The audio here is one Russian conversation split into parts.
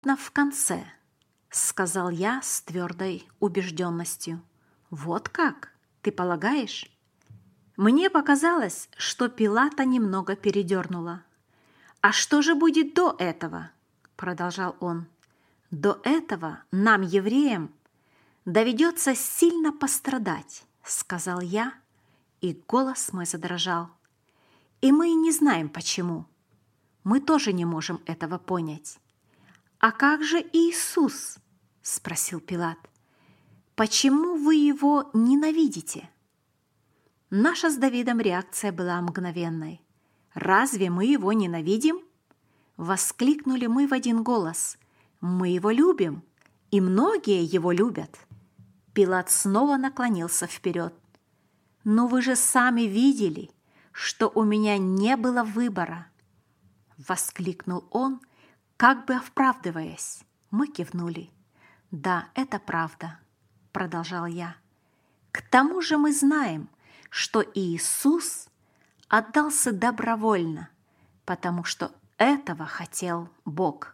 в конце», — сказал я с твердой убежденностью. «Вот как? Ты полагаешь?» Мне показалось, что Пилата немного передернуло. «А что же будет до этого?» — продолжал он. «До этого нам, евреям, доведется сильно пострадать», — сказал я, и голос мой задрожал. «И мы не знаем, почему. Мы тоже не можем этого понять». «А как же Иисус?» – спросил Пилат. «Почему вы его ненавидите?» Наша с Давидом реакция была мгновенной. «Разве мы его ненавидим?» Воскликнули мы в один голос. «Мы его любим, и многие его любят». Пилат снова наклонился вперед. «Но вы же сами видели, что у меня не было выбора!» Воскликнул он, как бы оправдываясь. Мы кивнули. «Да, это правда», — продолжал я. «К тому же мы знаем, что Иисус отдался добровольно, потому что этого хотел Бог».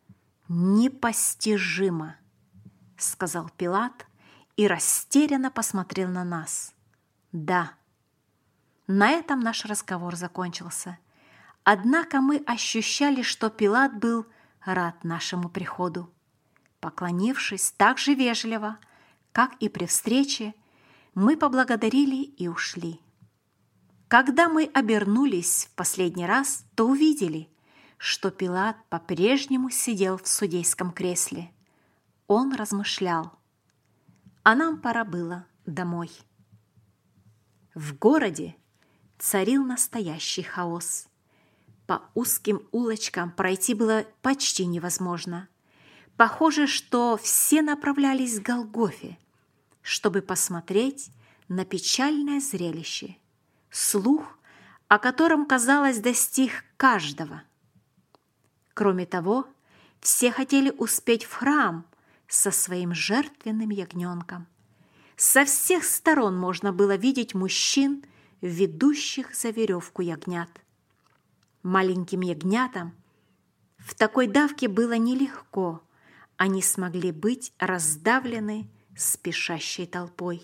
«Непостижимо», — сказал Пилат и растерянно посмотрел на нас. «Да». На этом наш разговор закончился. Однако мы ощущали, что Пилат был рад нашему приходу. Поклонившись так же вежливо, как и при встрече, мы поблагодарили и ушли. Когда мы обернулись в последний раз, то увидели, что Пилат по-прежнему сидел в судейском кресле. Он размышлял, а нам пора было домой. В городе царил настоящий хаос. По узким улочкам пройти было почти невозможно. Похоже, что все направлялись к Голгофе, чтобы посмотреть на печальное зрелище, слух о котором, казалось, достиг каждого. Кроме того, все хотели успеть в храм со своим жертвенным ягненком. Со всех сторон можно было видеть мужчин, ведущих за веревку ягнят. Маленьким ягнятам в такой давке было нелегко, они смогли быть раздавлены спешащей толпой.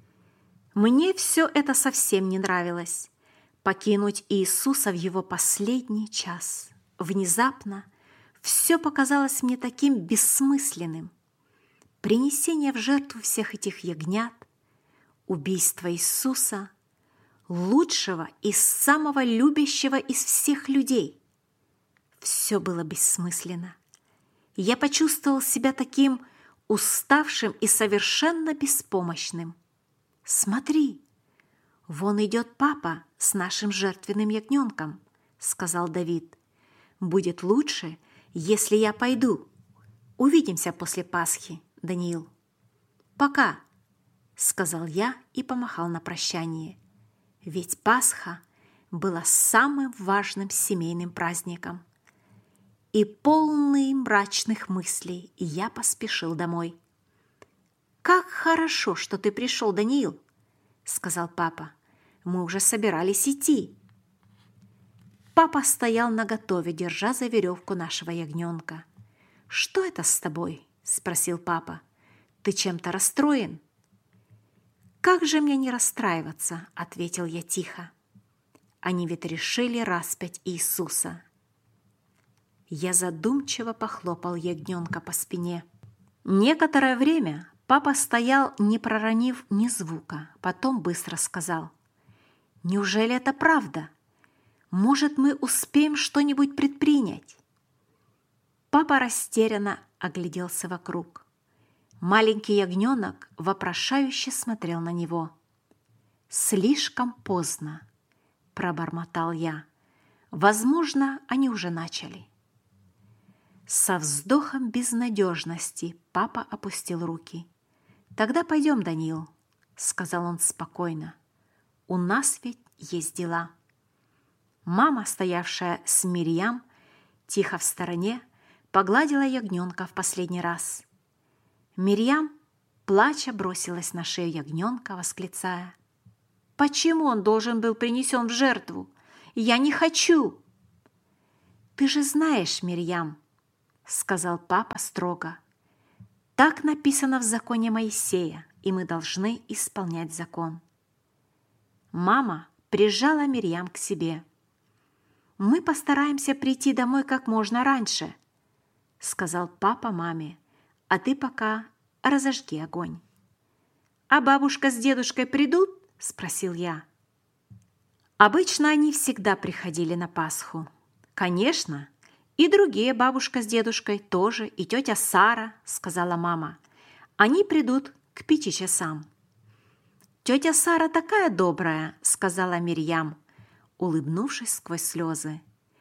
Мне все это совсем не нравилось. Покинуть Иисуса в его последний час. Внезапно все показалось мне таким бессмысленным. Принесение в жертву всех этих ягнят, убийство Иисуса, лучшего и самого любящего из всех людей. Все было бессмысленно. Я почувствовал себя таким уставшим и совершенно беспомощным. «Смотри, вон идет папа с нашим жертвенным ягненком», — сказал Давид. «Будет лучше, если я пойду. Увидимся после Пасхи, Даниил». «Пока», — сказал я и помахал на прощание. Ведь Пасха была самым важным семейным праздником. И полный мрачных мыслей я поспешил домой. «Как хорошо, что ты пришел, Даниил», — сказал папа. «Мы уже собирались идти». Папа стоял наготове, держа за веревку нашего ягненка. «Что это с тобой?» — спросил папа. «Ты чем-то расстроен?» «Как же мне не расстраиваться?» — ответил я тихо. «Они ведь решили распять Иисуса». Я задумчиво похлопал ягненка по спине. Некоторое время папа стоял, не проронив ни звука, потом быстро сказал: «Неужели это правда? Может, мы успеем что-нибудь предпринять?» Папа растерянно огляделся вокруг. Маленький ягненок вопрошающе смотрел на него. «Слишком поздно», — пробормотал я. «Возможно, они уже начали». Со вздохом безнадежности папа опустил руки. «Тогда пойдем, Даниил», — сказал он спокойно. «У нас ведь есть дела». Мама, стоявшая с Мирьям, тихо в стороне, погладила ягненка в последний раз. Мирьям, плача, бросилась на шею ягненка, восклицая: «Почему он должен был принесен в жертву? Я не хочу!» «Ты же знаешь, Мирьям», сказал папа строго. Так написано в законе Моисея, и мы должны исполнять закон. Мама прижала Мирьям к себе. «Мы постараемся прийти домой как можно раньше», сказал папа маме, «а ты пока разожги огонь». «А бабушка с дедушкой придут?» спросил я. Обычно они всегда приходили на Пасху. Конечно, и другие бабушка с дедушкой тоже, и тетя Сара, сказала мама. Они придут к 5 часам. Тетя Сара такая добрая, сказала Мирьям, улыбнувшись сквозь слезы.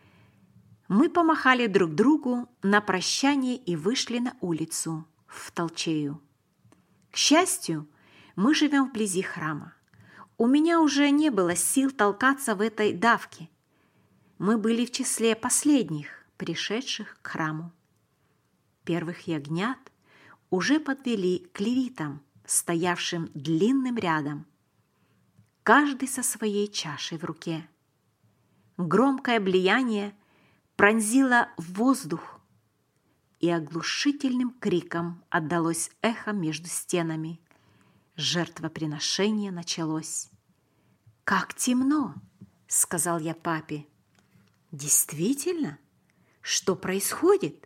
Мы помахали друг другу на прощание и вышли на улицу, в Толчею. К счастью, мы живем вблизи храма. У меня уже не было сил толкаться в этой давке. Мы были в числе последних, пришедших к храму. Первых ягнят уже подвели к левитам, стоявшим длинным рядом, каждый со своей чашей в руке. Громкое блияние пронзило воздух, и оглушительным криком отдалось эхо между стенами. Жертвоприношение началось. «Как темно!» — сказал я папе. «Действительно? Что происходит?»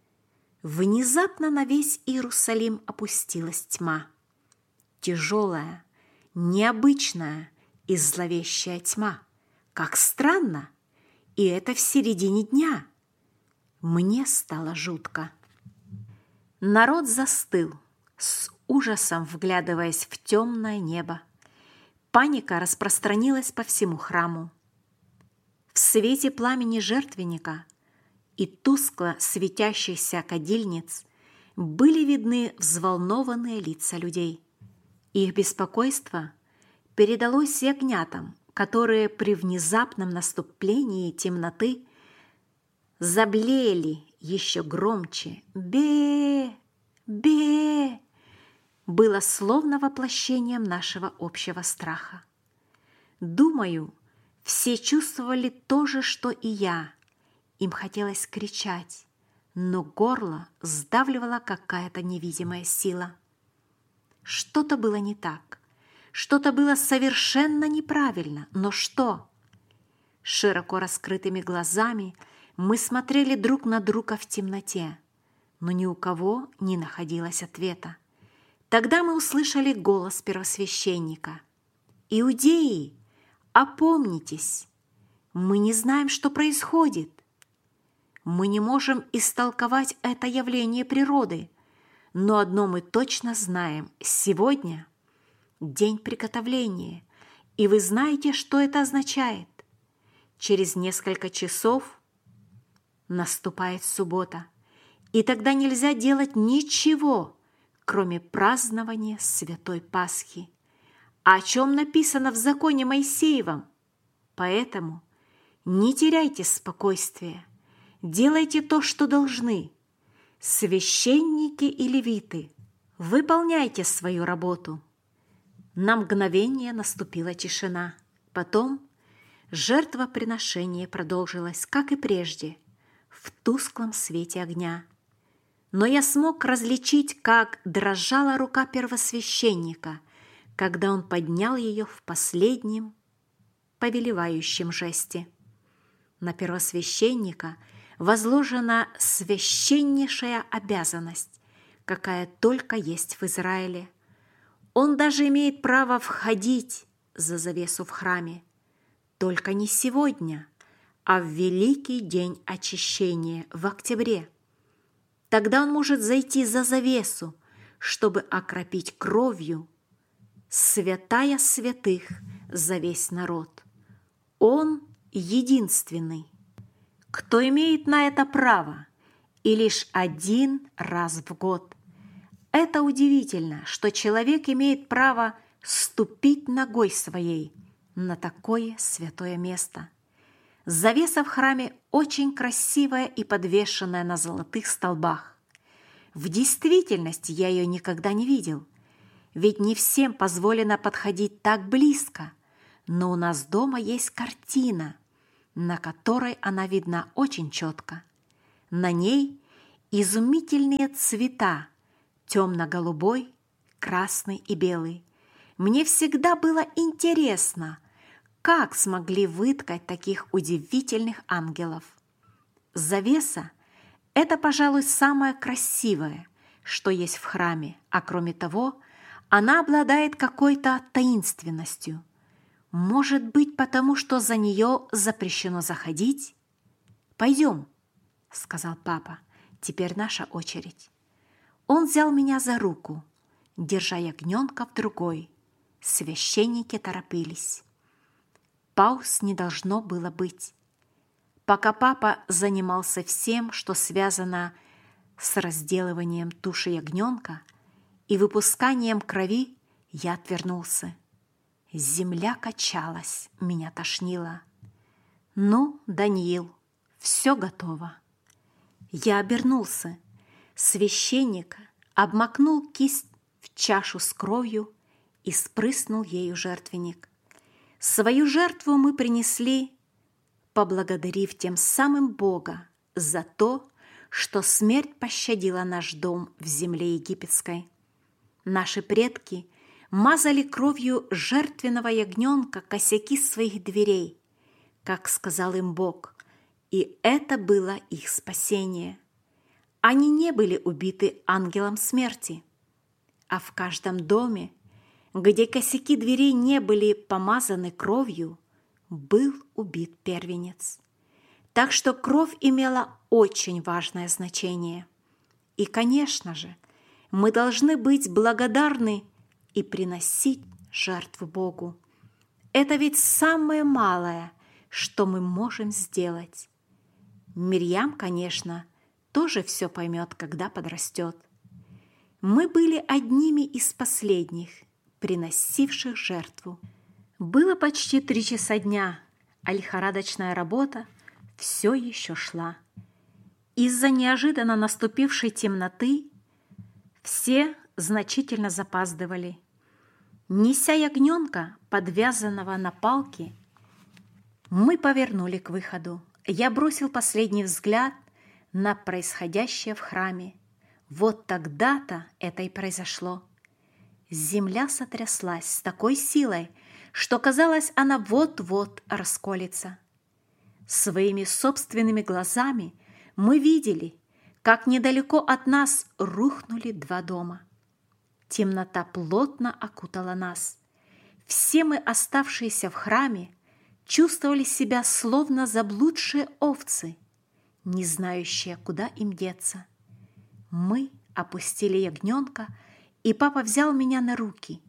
Внезапно на весь Иерусалим опустилась тьма. Тяжелая, необычная и зловещая тьма. Как странно! И это в середине дня. Мне стало жутко. Народ застыл, с ужасом вглядываясь в темное небо. Паника распространилась по всему храму. В свете пламени жертвенника и тускло светящихся кадильниц были видны взволнованные лица людей. Их беспокойство передалось ягнятам, которые при внезапном наступлении темноты заблеяли еще громче. «Бе! Бе!» было словно воплощением нашего общего страха. Думаю, все чувствовали то же, что и я. Им хотелось кричать, но горло сдавливала какая-то невидимая сила. Что-то было не так, что-то было совершенно неправильно, но что? Широко раскрытыми глазами мы смотрели друг на друга в темноте, но ни у кого не находилось ответа. Тогда мы услышали голос первосвященника. «Иудеи, опомнитесь! Мы не знаем, что происходит. Мы не можем истолковать это явление природы, но одно мы точно знаем. Сегодня день приготовления, и вы знаете, что это означает. Через несколько часов наступает суббота, и тогда нельзя делать ничего, кроме празднования Святой Пасхи, о чем написано в законе Моисеевом. Поэтому не теряйте спокойствия, делайте то, что должны. Священники и левиты, выполняйте свою работу». На мгновение наступила тишина. Потом жертвоприношение продолжилось, как и прежде, в тусклом свете огня. Но я смог различить, как дрожала рука первосвященника, когда он поднял ее в последнем повелевающем жесте. На первосвященника возложена священнейшая обязанность, какая только есть в Израиле. Он даже имеет право входить за завесу в храме, только не сегодня, а в великий день очищения в октябре. Тогда он может зайти за завесу, чтобы окропить кровью святая святых за весь народ. Он единственный, кто имеет на это право, и лишь один раз в год. Это удивительно, что человек имеет право ступить ногой своей на такое святое место. Завеса в храме очень красивая и подвешенная на золотых столбах. В действительности я ее никогда не видел, ведь не всем позволено подходить так близко, но у нас дома есть картина, на которой она видна очень четко. На ней изумительные цвета, темно-голубой, красный и белый. Мне всегда было интересно, как смогли выткать таких удивительных ангелов. Завеса – это, пожалуй, самое красивое, что есть в храме, а кроме того, она обладает какой-то таинственностью. Может быть, потому что за нее запрещено заходить? «Пойдем», – сказал папа, – «теперь наша очередь». Он взял меня за руку, держа ягненка в другой. Священники торопились. Пауз не должно было быть. Пока папа занимался всем, что связано с разделыванием туши ягненка и выпусканием крови, я отвернулся. Земля качалась, меня тошнило. «Ну, Даниил, все готово». Я обернулся. Священник обмакнул кисть в чашу с кровью и спрыснул ею жертвенник. Свою жертву мы принесли, поблагодарив тем самым Бога за то, что смерть пощадила наш дом в земле египетской. Наши предки мазали кровью жертвенного ягненка косяки своих дверей, как сказал им Бог, и это было их спасение. Они не были убиты ангелом смерти, а в каждом доме, где косяки дверей не были помазаны кровью, был убит первенец. Так что кровь имела очень важное значение. И, конечно же, мы должны быть благодарны и приносить жертву Богу. Это ведь самое малое, что мы можем сделать. Мирьям, конечно, тоже все поймет, когда подрастет. Мы были одними из последних, приносивших жертву. Было почти 3 часа дня, а лихорадочная работа все еще шла. Из-за неожиданно наступившей темноты все значительно запаздывали. Неся ягненка, подвязанного на палке, мы повернули к выходу. Я бросил последний взгляд на происходящее в храме. Вот тогда-то это и произошло. Земля сотряслась с такой силой, что, казалось, она вот-вот расколется. Своими собственными глазами мы видели, как недалеко от нас рухнули 2 дома. Темнота плотно окутала нас. Все мы, оставшиеся в храме, чувствовали себя словно заблудшие овцы, не знающие, куда им деться. Мы опустили ягненка, и папа взял меня на руки.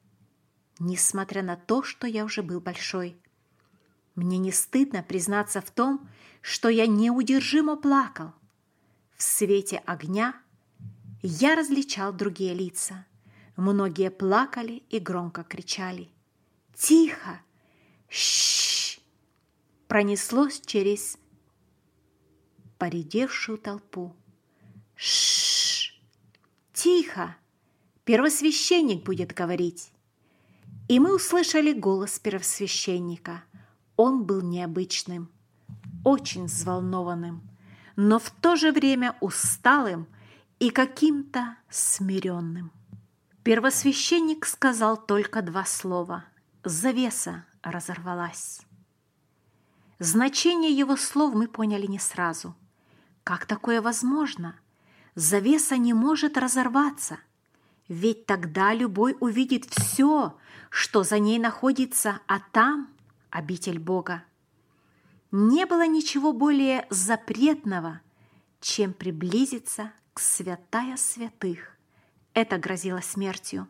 Несмотря на то, что я уже был большой, мне не стыдно признаться в том, что я неудержимо плакал. В свете огня я различал другие лица. Многие плакали и громко кричали. «Тихо! Шш!» Пронеслось через поредевшую толпу. «Шш! Тихо! Первосвященник будет говорить!» И мы услышали голос первосвященника. Он был необычным, очень взволнованным, но в то же время усталым и каким-то смиренным. Первосвященник сказал только 2 слова. Завеса разорвалась. Значение его слов мы поняли не сразу. Как такое возможно? Завеса не может разорваться, ведь тогда любой увидит все, что за ней находится, а там обитель Бога. Не было ничего более запретного, чем приблизиться к святая святых. Это грозило смертью.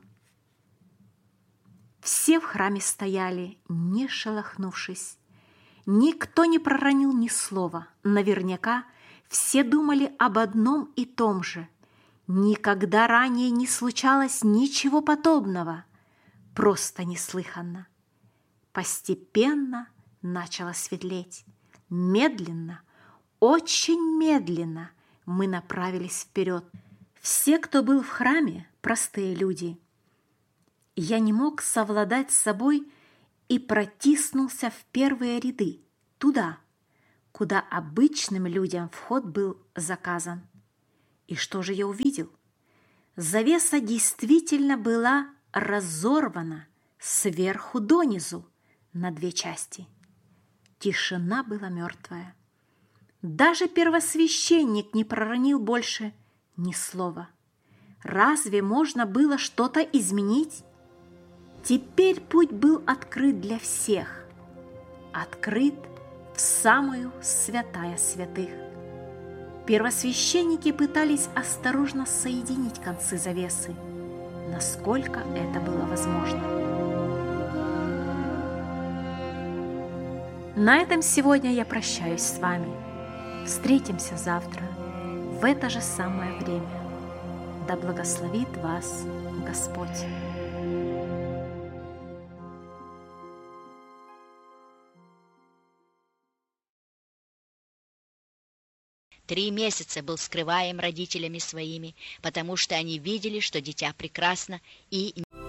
Все в храме стояли, не шелохнувшись. Никто не проронил ни слова. Наверняка все думали об одном и том же. Никогда ранее не случалось ничего подобного. Просто неслыханно. Постепенно начало светлеть. Медленно, очень медленно мы направились вперед. Все, кто был в храме, простые люди. Я не мог совладать с собой и протиснулся в первые ряды, туда, куда обычным людям вход был заказан. И что же я увидел? Завеса действительно была разорвана сверху донизу на две части. Тишина была мертвая. Даже первосвященник не проронил больше ни слова. Разве можно было что-то изменить? Теперь путь был открыт для всех. Открыт в самую святая святых. Первосвященники пытались осторожно соединить концы завесы, насколько это было возможно. На этом сегодня я прощаюсь с вами. Встретимся завтра в это же самое время. Да благословит вас Господь. 3 месяца был скрываем родителями своими, потому что они видели, что дитя прекрасно и